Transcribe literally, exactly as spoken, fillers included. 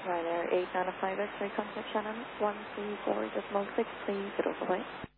Ryanair eight nine five X-ray contact Shannon one three four decimal six, please, get over, bye.